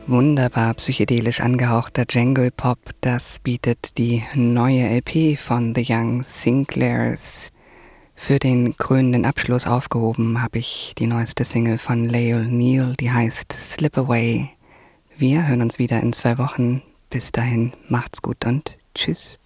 Wunderbar psychedelisch angehauchter Jungle Pop, das bietet die neue LP von The Young Sinclairs. Für den krönenden Abschluss aufgehoben habe ich die neueste Single von Lael Neal, die heißt Slip Away. Wir hören uns wieder in 2 Wochen. Bis dahin, macht's gut und tschüss.